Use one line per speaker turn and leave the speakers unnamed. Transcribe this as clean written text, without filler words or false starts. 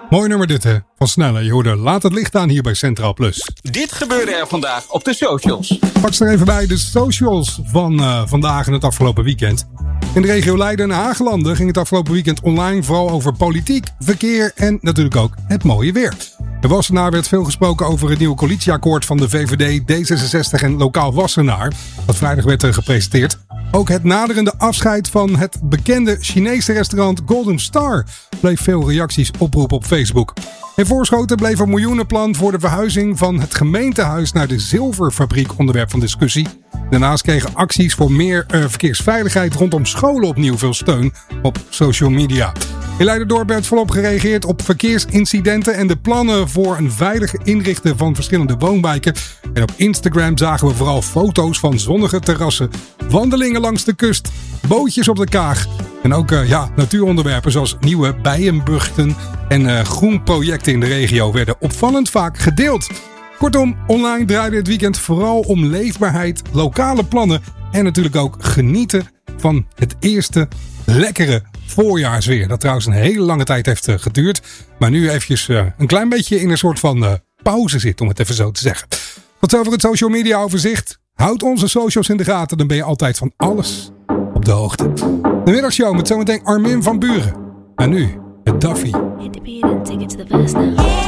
Mooi nummer dit, hè? Van Snelle. Je hoorde Laat het licht aan hier bij Centraal Plus.
Dit gebeurde er vandaag op de socials.
Pak er even bij de socials van vandaag en het afgelopen weekend. In de regio Leiden en Haaglanden ging het afgelopen weekend online vooral over politiek, verkeer en natuurlijk ook het mooie weer. In Wassenaar werd veel gesproken over het nieuwe coalitieakkoord van de VVD, D66 en Lokaal Wassenaar, dat vrijdag werd gepresenteerd. Ook het naderende afscheid van het bekende Chinese restaurant Golden Star bleef veel reacties oproepen op Facebook. In Voorschoten bleef een miljoenenplan voor de verhuizing van het gemeentehuis naar de zilverfabriek onderwerp van discussie. Daarnaast kregen acties voor meer verkeersveiligheid rondom scholen opnieuw veel steun op social media. In Leiderdorp werd volop gereageerd op verkeersincidenten en de plannen voor een veilige inrichten van verschillende woonwijken. En op Instagram zagen we vooral foto's van zonnige terrassen, wandelingen langs de kust, bootjes op de Kaag. En ook natuuronderwerpen zoals nieuwe bijenbuchten en groenprojecten in de regio werden opvallend vaak gedeeld. Kortom, online draaide het weekend vooral om leefbaarheid, lokale plannen en natuurlijk ook genieten van het eerste lekkere voorjaarsweer. Dat trouwens een hele lange tijd heeft geduurd. Maar nu eventjes een klein beetje in een soort van pauze zit, om het even zo te zeggen. Tot zover het social media overzicht. Houd onze socials in de gaten, dan ben je altijd van alles op de hoogte. De middagshow met zometeen Armin van Buuren. En nu, het Duffy.